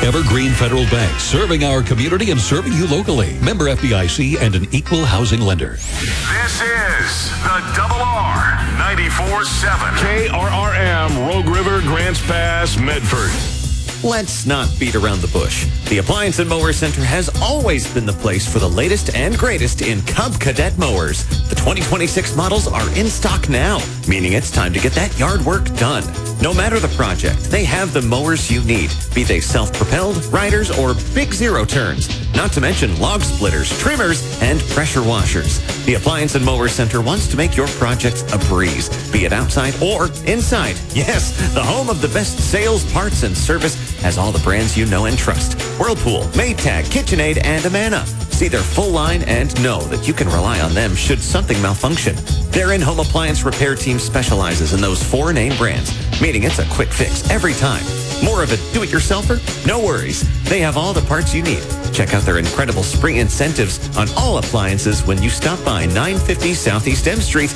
Evergreen Federal Bank, serving our community and serving you locally. Member FDIC and an equal housing lender. This is the Double R 94.7 KRRM, Rogue River, Grants Pass, Medford. Let's not beat around the bush. The Appliance and Mower Center has always been the place for the latest and greatest in Cub Cadet mowers. The 2026 models are in stock now, meaning it's time to get that yard work done. No matter the project, they have the mowers you need, be they self-propelled, riders, or big zero turns. Not to mention log splitters, trimmers, and pressure washers. The Appliance and Mower Center wants to make your projects a breeze, be it outside or inside. Yes, the home of the best sales, parts, and service has all the brands you know and trust. Whirlpool, Maytag, KitchenAid, and Amana. See their full line and know that you can rely on them should something malfunction. Their in-home appliance repair team specializes in those 4 name brands, meaning it's a quick fix every time. More of a do-it-yourselfer? No worries. They have all the parts you need. Check out their incredible spring incentives on all appliances when you stop by 950 Southeast M Street,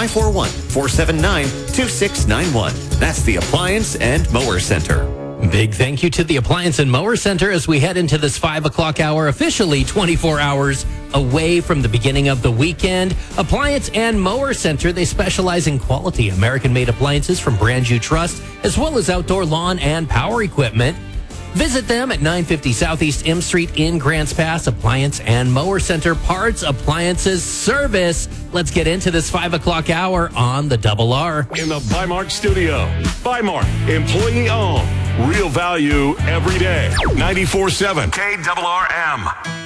541-479-2691. That's the Appliance and Mower Center. Big thank you to the Appliance and Mower Center as we head into this 5 o'clock hour, officially 24 hours away from the beginning of the weekend. Appliance and Mower Center, they specialize in quality American-made appliances from brands you trust, as well as outdoor lawn and power equipment. Visit them at 950 Southeast M Street in Grants Pass. Appliance and Mower Center, parts, appliances, service. Let's get into this 5 o'clock hour on the Double R. In the Bymark studio. Bymark, employee owned. Real value every day. 94.7 KRRM.